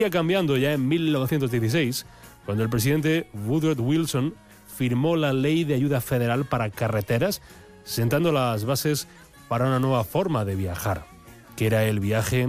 Cambiando ya en 1916, cuando el presidente Woodrow Wilson firmó la Ley de Ayuda Federal para Carreteras, sentando las bases para una nueva forma de viajar, que era el viaje